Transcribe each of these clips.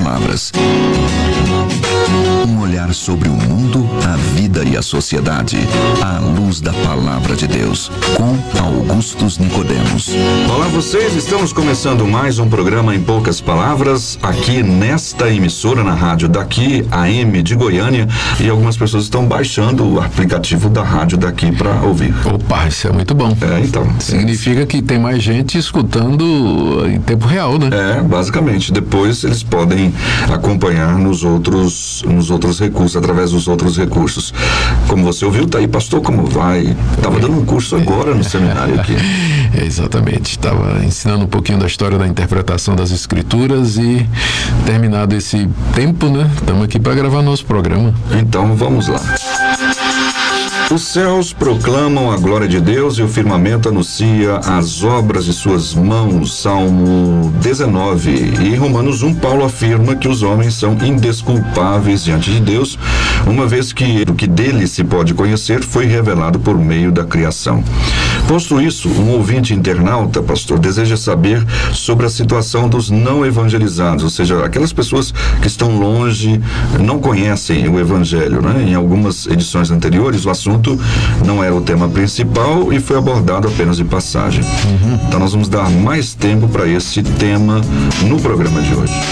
Palavras. Um olhar sobre o mundo, a vida e a sociedade, à luz da Palavra de Deus, com Augustus Nicodemos. Olá vocês, estamos começando mais um programa Em Poucas Palavras, aqui nesta emissora, na rádio daqui, AM de Goiânia, e algumas pessoas estão baixando o aplicativo da rádio daqui para ouvir. Opa, isso é muito bom. Então. Significa que tem mais gente escutando em tempo real, né? Basicamente. Depois eles podem acompanhar nos outros recursos, através dos outros recursos. Como você ouviu, tá aí, pastor, como vai? Estava dando um curso agora no seminário aqui. Exatamente. Estava ensinando um pouquinho da história da interpretação das Escrituras e, terminado esse tempo, né? Estamos aqui para gravar nosso programa. Então, vamos lá. Os céus proclamam a glória de Deus e o firmamento anuncia as obras de suas mãos. Salmo 19. E em Romanos 1, Paulo afirma que os homens são indesculpáveis diante de Deus, uma vez que o que dele se pode conhecer foi revelado por meio da criação. Posto isso, um ouvinte internauta, pastor, deseja saber sobre a situação dos não evangelizados, ou seja, aquelas pessoas que estão longe, não conhecem o evangelho, né? Em algumas edições anteriores, o assunto não era o tema principal e foi abordado apenas de passagem. Então nós vamos dar mais tempo para esse tema no programa de hoje.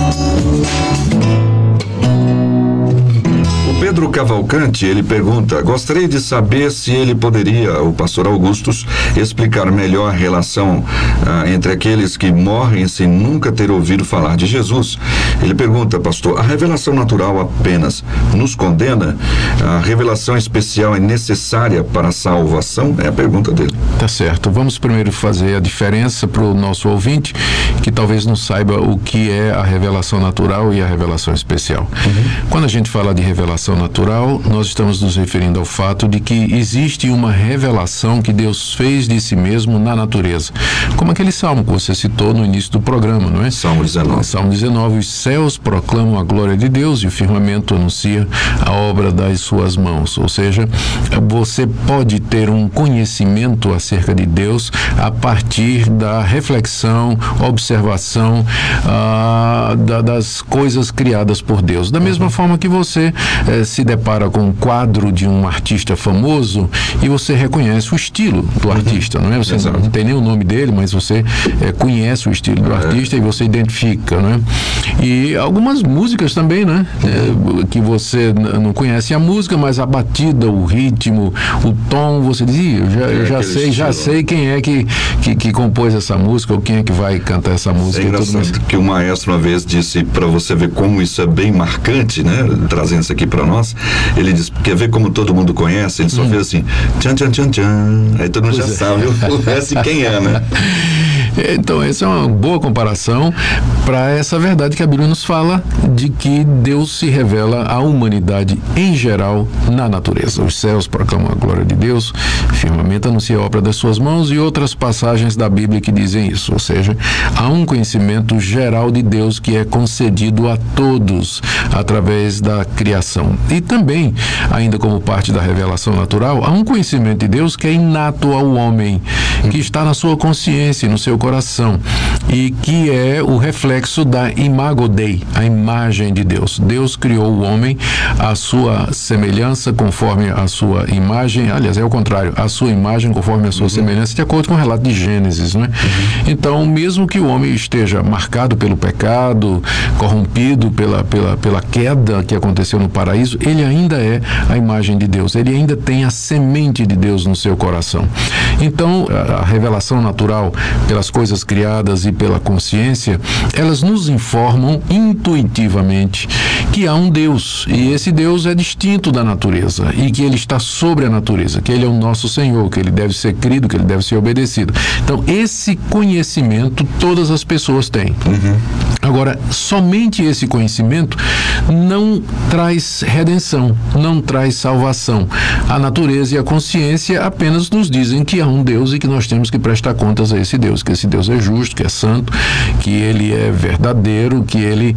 Pedro Cavalcante, ele pergunta: gostaria de saber se ele poderia, o pastor Augustus, explicar melhor a relação entre aqueles que morrem sem nunca ter ouvido falar de Jesus. Ele pergunta, pastor, a revelação natural apenas nos condena? A revelação especial é necessária para a salvação? É a pergunta dele. Tá certo. Vamos primeiro fazer a diferença para o nosso ouvinte, que talvez não saiba o que é a revelação natural e a revelação especial. Quando a gente fala de revelação natural, nós estamos nos referindo ao fato de que existe uma revelação que Deus fez de si mesmo na natureza. Como aquele salmo que você citou no início do programa, não é? Salmo 19. Salmo 19, os céus proclamam a glória de Deus e o firmamento anuncia a obra das suas mãos. Ou seja, você pode ter um conhecimento acerca de Deus a partir da reflexão, observação das coisas criadas por Deus. Da mesma forma que você se depara com um quadro de um artista famoso e você reconhece o estilo do artista, não é? Você não tem nem o nome dele, mas você conhece o estilo do artista e você identifica, não é? E algumas músicas também, né? Que você não conhece a música, mas a batida, o ritmo, o tom, você diz, eu já sei quem é que compôs essa música ou quem é que vai cantar essa música. É engraçado que o maestro uma vez disse, para você ver como isso é bem marcante, né? Trazendo isso aqui para nós, ele diz, quer ver como todo mundo conhece? Ele só fez assim, tchan, tchan, tchan, tchan. Aí todo mundo já sabe, conhece quem é, né? Então, essa é uma boa comparação para essa verdade que a Bíblia nos fala de que Deus se revela à humanidade em geral na natureza. Os céus proclamam a glória de Deus, o firmamento anuncia a obra das suas mãos e outras passagens da Bíblia que dizem isso. Ou seja, há um conhecimento geral de Deus que é concedido a todos através da criação. E também, ainda como parte da revelação natural, há um conhecimento de Deus que é inato ao homem, que está na sua consciência, no seu coração, e que é o reflexo da imago Dei, a imagem de Deus. Deus criou o homem à sua semelhança, conforme a sua imagem, aliás, é o contrário, a sua imagem conforme a sua semelhança, de acordo com o relato de Gênesis, né? Então, mesmo que o homem esteja marcado pelo pecado, corrompido pela queda que aconteceu no paraíso, ele ainda é a imagem de Deus, ele ainda tem a semente de Deus no seu coração. Então, a revelação natural pelas coisas criadas e pela consciência, elas nos informam intuitivamente que há um Deus, e esse Deus é distinto da natureza, e que ele está sobre a natureza, que ele é o nosso Senhor, que ele deve ser crido, que ele deve ser obedecido. Então, esse conhecimento todas as pessoas têm. Agora, somente esse conhecimento não traz redenção, não traz salvação. A natureza e a consciência apenas nos dizem que há um Deus e que nós temos que prestar contas a esse Deus, que esse Deus é justo, que é santo, que ele é verdadeiro, que ele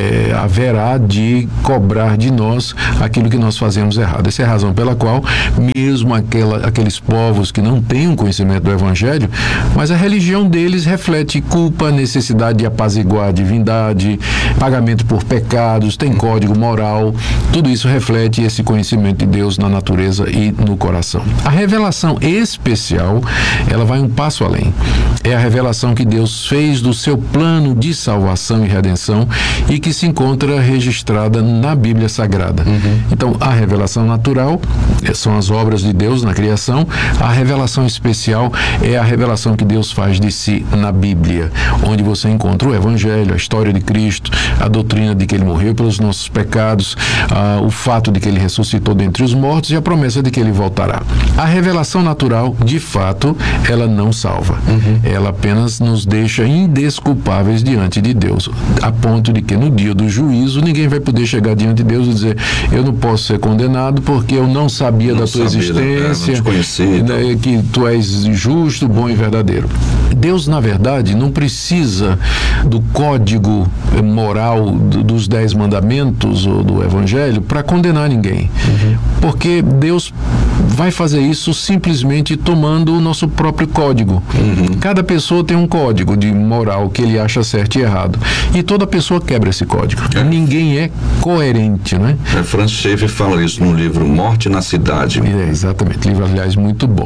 haverá de cobrar de nós aquilo que nós fazemos errado. Essa é a razão pela qual, mesmo aqueles povos que não têm um conhecimento do Evangelho, mas a religião deles reflete culpa, necessidade de apaziguar a divindade, divindade, pagamento por pecados, tem código moral. Tudo isso reflete esse conhecimento de Deus na natureza e no coração. A revelação especial, ela vai um passo além. É a revelação que Deus fez do seu plano de salvação e redenção e que se encontra registrada na Bíblia Sagrada. Então, a revelação natural são as obras de Deus na criação. A revelação especial é a revelação que Deus faz de si na Bíblia, onde você encontra o Evangelho, a história de Cristo, a doutrina de que Ele morreu pelos nossos pecados, o fato de que Ele ressuscitou dentre os mortos e a promessa de que Ele voltará. A revelação natural, de fato, ela não salva. Ela apenas nos deixa indesculpáveis diante de Deus, a ponto de que no dia do juízo ninguém vai poder chegar diante de Deus e dizer: eu não posso ser condenado porque eu não sabia da tua existência, não te conhecia, que tu és justo, bom e verdadeiro. Deus, na verdade, não precisa do código moral dos 10 mandamentos ou do Evangelho para condenar ninguém. Porque Deus vai fazer isso simplesmente tomando o nosso próprio código. Cada pessoa tem um código de moral que ele acha certo e errado. E toda pessoa quebra esse código. Ninguém é coerente, né? Francis Schaeffer fala isso no livro Morte na Cidade. Exatamente. Livro, aliás, muito bom.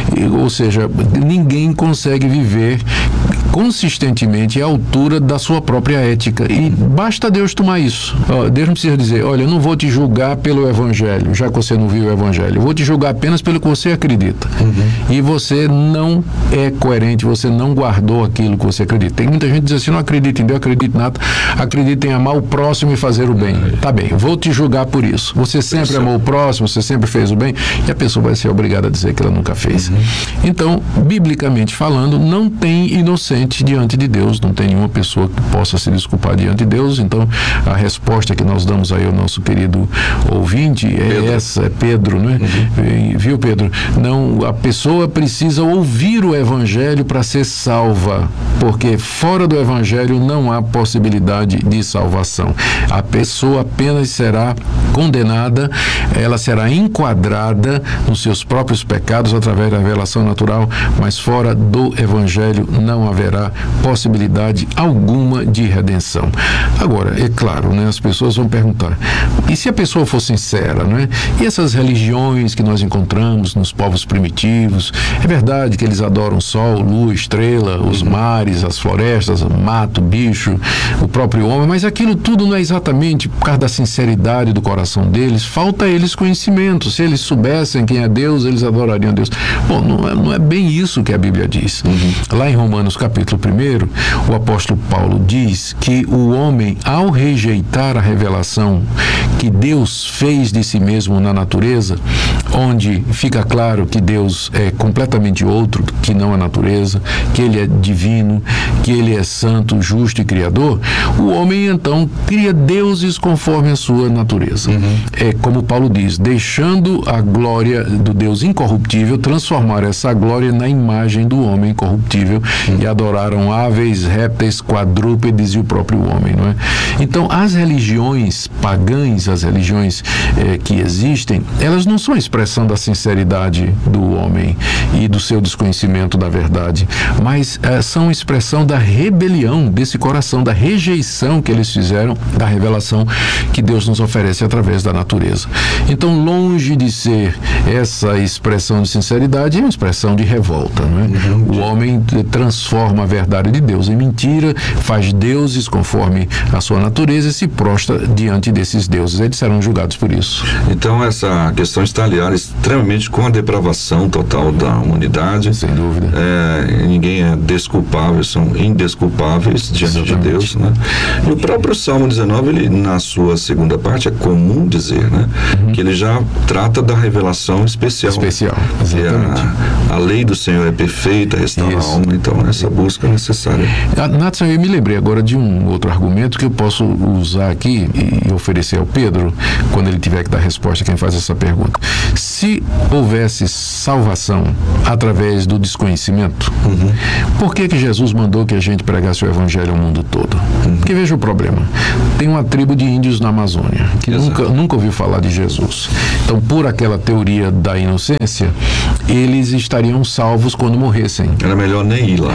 Ou seja, ninguém consegue viver consistentemente à altura da sua própria ética. E basta Deus tomar isso. Deus não precisa dizer: olha, eu não vou te julgar pelo Evangelho, já que você não viu o Evangelho. Eu vou te julgar apenas pelo que você acredita. E você não é coerente, você não guardou aquilo que você acredita. Tem muita gente que diz assim: não acredito em Deus, acredito em nada, acredito em amar o próximo e fazer o bem. Tá bem, vou te julgar por isso. Você sempre amou o próximo, você sempre fez o bem, e a pessoa vai ser obrigada a dizer que ela nunca fez. Então, biblicamente falando, não tem inocente diante de Deus, não tem nenhuma pessoa que possa se desculpar diante de Deus. Então, a resposta que nós damos aí ao nosso querido ouvinte é essa, é Pedro, né? Viu, Pedro? Não, a pessoa precisa ouvir o Evangelho para ser salva, porque fora do Evangelho não há possibilidade de salvação. A pessoa apenas será condenada, ela será enquadrada nos seus próprios pecados através da revelação natural, mas fora do Evangelho não haverá possibilidade alguma de redenção. Agora, é claro, né, as pessoas vão perguntar: e se a pessoa for sincera, né? E essas religiões que nós encontramos nos povos primitivos, é verdade que eles adoram sol, lua, estrela, os mares, as florestas, mato, bicho, o próprio homem, mas aquilo tudo não é exatamente por causa da sinceridade do coração deles, falta a eles conhecimento. Se eles soubessem quem é Deus, eles adorariam Deus. Bom, não é bem isso que a Bíblia diz. Lá em Romanos capítulo 1, o apóstolo Paulo diz que o homem, ao rejeitar a revelação que Deus fez de si mesmo na natureza, onde fica claro que Deus é completamente outro que não a natureza, que Ele é divino, que Ele é santo, justo e criador, o homem então cria deuses conforme a sua natureza. É como Paulo diz: deixando a glória do Deus incorruptível, transformar essa glória na imagem do homem corruptível, e adoraram aves, répteis, quadrúpedes e o próprio homem, não é? Então, as religiões pagãs, as religiões que existem, elas não são a expressão da sinceridade do homem e do seu desconhecimento da verdade, mas são expressão da rebelião desse coração, da rejeição que eles fizeram da revelação que Deus nos oferece através da natureza. Então, longe de ser essa expressão de sinceridade, é uma expressão de revolta, não é? O homem transforma a verdade de Deus em mentira, faz deuses conforme a sua natureza e se prostra diante desses deuses. Eles serão julgados por isso. Então, essa questão está aliada extremamente com a depravação total da humanidade. Sem dúvida. Ninguém é desculpável, são indesculpáveis diante de Deus, né? E o próprio Salmo 19, ele, na sua segunda parte, é comum dizer, né? Que ele já trata da revelação especial. Exatamente. A lei do Senhor é perfeita, restaura a alma, então essa busca é necessária. Nathan, eu me lembrei agora de um outro argumento que eu posso usar aqui e oferecer ao Pedro, quando ele tiver que dar resposta a quem faz essa pergunta. Se houvesse salvação através do desconhecimento, por que Jesus mandou que a gente pregasse o Evangelho ao mundo todo? Porque veja o problema. Tem uma tribo de índios na Amazônia que nunca ouviu falar de Jesus. Então, por aquela teoria da inocência, eles estariam salvos quando morressem. Era melhor nem ir lá.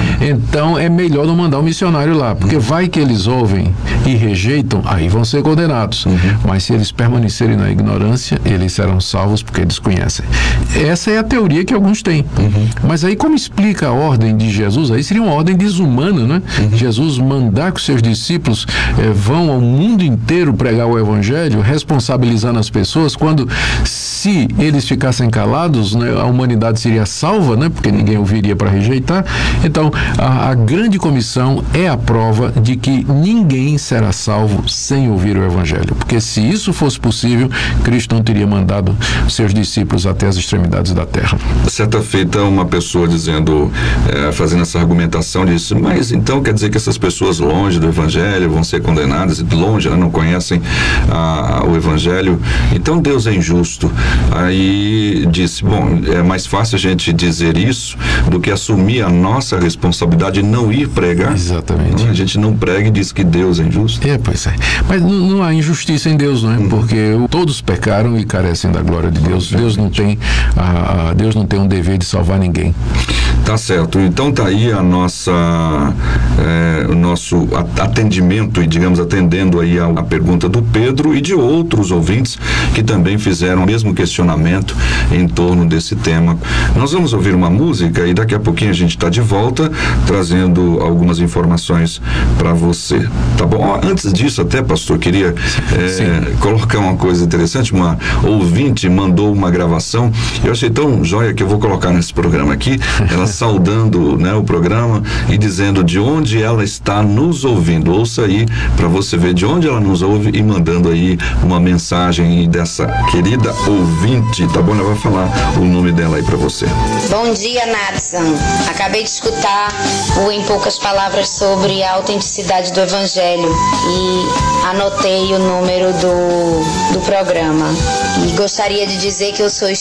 Então é melhor não mandar um missionário lá, porque vai que eles ouvem e rejeitam, aí vão ser condenados. Mas se eles permanecerem na ignorância, eles serão salvos porque desconhecem. Essa é a teoria que alguns têm. Mas aí como explica a ordem de Jesus? Aí seria uma ordem desumana, né? Jesus mandar que os seus discípulos vão ao mundo inteiro pregar o evangelho, responsabilizando as pessoas, quando se eles ficassem calados, né, a humanidade seria salva, né? Porque ninguém ouviria para rejeitar. Então, a grande comissão é a prova de que ninguém será salvo sem ouvir o evangelho. Porque se isso fosse possível, Cristo não teria mandado seus discípulos até as extremidades da terra. Certa feita, uma pessoa dizendo, fazendo essa argumentação, disse, mas então quer dizer que essas pessoas longe do evangelho vão ser condenadas, longe, não conhecem o evangelho, então Deus é injusto. Aí disse, bom, é mais fácil a gente dizer isso do que assumir a nossa responsabilidade de não ir pregar. Exatamente. A gente não prega e diz que Deus é injusto. Pois é. Mas não há injustiça em Deus, não é? Porque todos pecaram e carecem da glória de Deus. Deus não tem um dever de salvar ninguém. Tá certo. Então tá aí o nosso atendimento, e digamos, atendendo aí a pergunta do Pedro e de outros ouvintes que também fizeram o mesmo questionamento em torno desse tema. Nós vamos ouvir uma música e daqui a pouquinho a gente está de volta trazendo algumas informações para você, tá bom? Antes disso até, pastor, queria colocar uma coisa interessante. Uma ouvinte mandou uma gravação, eu achei tão joia que eu vou colocar nesse programa aqui, ela saudando, né, o programa e dizendo de onde ela está nos ouvindo. Ouça aí para você ver de onde ela nos ouve e mandando aí uma mensagem dessa querida ouvinte, tá bom? Ela vai falar o nome dela aí para você. Bom dia, Nadson. Acabei de escutar Em Poucas Palavras sobre a autenticidade do Evangelho e anotei o número do programa. E gostaria de dizer que eu sou